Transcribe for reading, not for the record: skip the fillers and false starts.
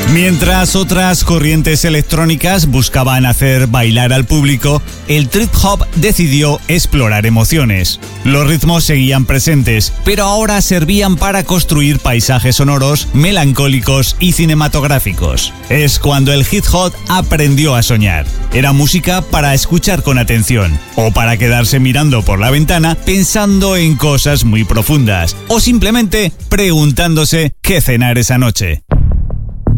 Mientras otras corrientes electrónicas buscaban hacer bailar al público, el trip hop decidió explorar emociones. Los ritmos seguían presentes, pero ahora servían para construir paisajes sonoros, melancólicos y cinematográficos. Es cuando el hip hop aprendió a soñar. Era música para escuchar con atención, o para quedarse mirando por la ventana pensando en cosas muy profundas, o simplemente preguntándose qué cenar esa noche.